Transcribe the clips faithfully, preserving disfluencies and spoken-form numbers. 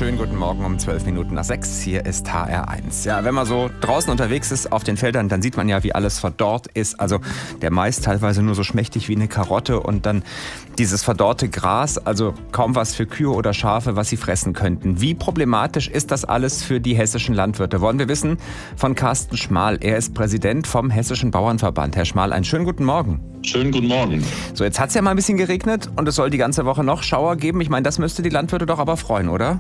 Schönen guten Morgen um zwölf Minuten nach sechs. Hier ist H R eins. Ja, wenn man so draußen unterwegs ist auf den Feldern, dann sieht man ja, wie alles verdorrt ist. Also der Mais teilweise nur so schmächtig wie eine Karotte und dann dieses verdorrte Gras, also kaum was für Kühe oder Schafe, was sie fressen könnten. Wie problematisch ist das alles für die hessischen Landwirte? Wollen wir wissen von Carsten Schmal. Er ist Präsident vom Hessischen Bauernverband. Herr Schmal, einen schönen guten Morgen. Schönen guten Morgen. So, jetzt hat es ja mal ein bisschen geregnet und es soll die ganze Woche noch Schauer geben. Ich meine, das müsste die Landwirte doch aber freuen, oder?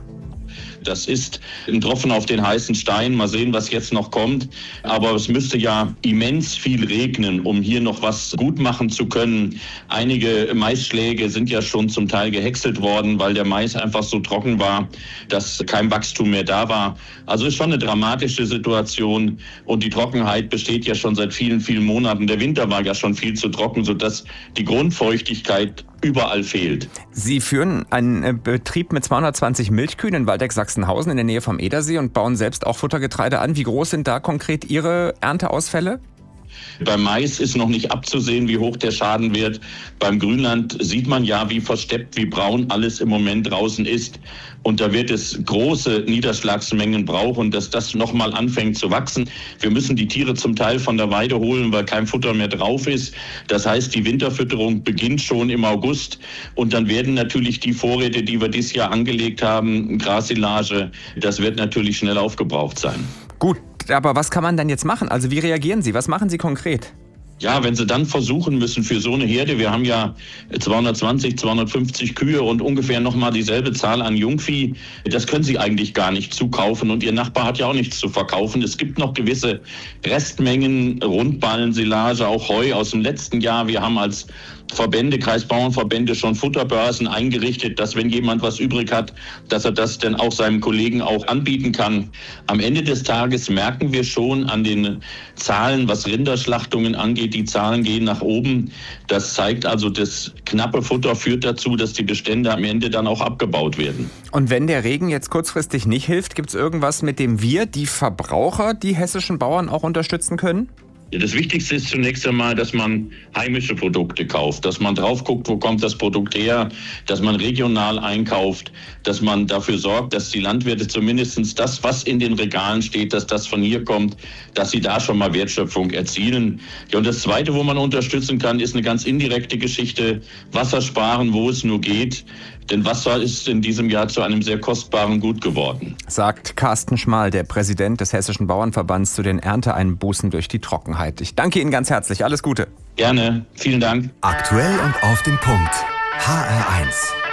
Das ist ein Tropfen auf den heißen Stein. Mal sehen, was jetzt noch kommt. Aber es müsste ja immens viel regnen, um hier noch was gut machen zu können. Einige Maisschläge sind ja schon zum Teil gehäckselt worden, weil der Mais einfach so trocken war, dass kein Wachstum mehr da war. Also ist schon eine dramatische Situation. Und die Trockenheit besteht ja schon seit vielen, vielen Monaten. Der Winter war ja schon viel zu trocken, sodass die Grundfeuchtigkeit überall fehlt. Sie führen einen Betrieb mit zweihundertzwanzig Milchkühen in Waldeck-Sachsenhausen in der Nähe vom Edersee und bauen selbst auch Futtergetreide an. Wie groß sind da konkret Ihre Ernteausfälle? Beim Mais ist noch nicht abzusehen, wie hoch der Schaden wird. Beim Grünland sieht man ja, wie versteppt, wie braun alles im Moment draußen ist. Und da wird es große Niederschlagsmengen brauchen, dass das nochmal anfängt zu wachsen. Wir müssen die Tiere zum Teil von der Weide holen, weil kein Futter mehr drauf ist. Das heißt, die Winterfütterung beginnt schon im August. Und dann werden natürlich die Vorräte, die wir dieses Jahr angelegt haben, Grassilage, das wird natürlich schnell aufgebraucht sein. Gut, aber was kann man denn jetzt machen? Also wie reagieren Sie? Was machen Sie konkret? Ja, wenn Sie dann versuchen müssen für so eine Herde, wir haben ja zweihundertzwanzig, zweihundertfünfzig Kühe und ungefähr nochmal dieselbe Zahl an Jungvieh, das können Sie eigentlich gar nicht zukaufen und Ihr Nachbar hat ja auch nichts zu verkaufen. Es gibt noch gewisse Restmengen, Rundballen, Silage, auch Heu aus dem letzten Jahr. Wir haben als Verbände, Kreisbauernverbände schon Futterbörsen eingerichtet, dass wenn jemand was übrig hat, dass er das dann auch seinem Kollegen auch anbieten kann. Am Ende des Tages merken wir schon an den Zahlen, was Rinderschlachtungen angeht, die Zahlen gehen nach oben. Das zeigt also, das knappe Futter führt dazu, dass die Bestände am Ende dann auch abgebaut werden. Und wenn der Regen jetzt kurzfristig nicht hilft, gibt es irgendwas, mit dem wir, die Verbraucher, die hessischen Bauern auch unterstützen können? Ja, das Wichtigste ist zunächst einmal, dass man heimische Produkte kauft, dass man drauf guckt, wo kommt das Produkt her, dass man regional einkauft, dass man dafür sorgt, dass die Landwirte zumindest das, was in den Regalen steht, dass das von hier kommt, dass sie da schon mal Wertschöpfung erzielen. Ja, und das Zweite, wo man unterstützen kann, ist eine ganz indirekte Geschichte, Wasser sparen, wo es nur geht. Denn Wasser ist in diesem Jahr zu einem sehr kostbaren Gut geworden. Sagt Carsten Schmal, der Präsident des Hessischen Bauernverbands, zu den Ernteeinbußen durch die Trockenheit. Ich danke Ihnen ganz herzlich. Alles Gute. Gerne. Vielen Dank. Aktuell und auf den Punkt. H R eins.